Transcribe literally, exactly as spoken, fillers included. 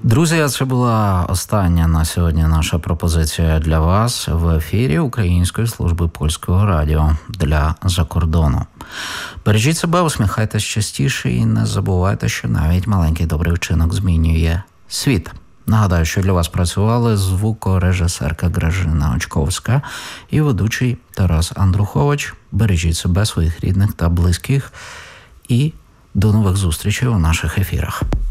Друзі, це була остання на сьогодні наша пропозиція для вас в ефірі Української служби польського радіо для закордону. Бережіть себе, усміхайтесь частіше і не забувайте, що навіть маленький добрий вчинок змінює світ. Нагадаю, що для вас працювали звукорежисерка Гражина Очковська і ведучий Тарас Андрухович. Бережіть себе, своїх рідних та близьких і до нових зустрічей у наших ефірах.